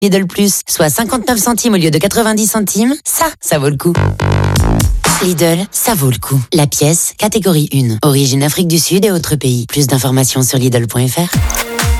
Lidl Plus, soit 59 centimes au lieu de 90 centimes, ça vaut le coup. Lidl, ça vaut le coup. La pièce, catégorie 1. Origine Afrique du Sud et autres pays. Plus d'informations sur Lidl.fr.